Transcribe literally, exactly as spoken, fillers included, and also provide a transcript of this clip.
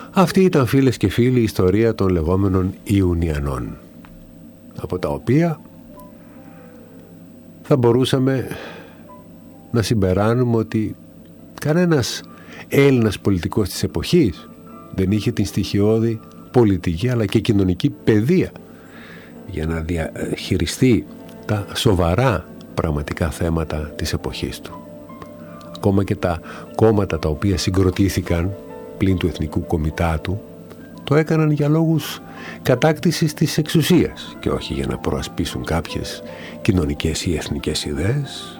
Αυτή ήταν, φίλες και φίλοι, η ιστορία των λεγόμενων Ιουνιανών, από τα οποία θα μπορούσαμε να συμπεράνουμε ότι κανένας Έλληνας πολιτικός της εποχής δεν είχε την στοιχειώδη πολιτική αλλά και κοινωνική παιδεία για να διαχειριστεί τα σοβαρά πραγματικά θέματα της εποχής του. Ακόμα και τα κόμματα τα οποία συγκροτήθηκαν πλην του Εθνικού Κομιτάτου το έκαναν για λόγους κατάκτησης της εξουσίας και όχι για να προασπίσουν κάποιες κοινωνικές ή εθνικές ιδέες.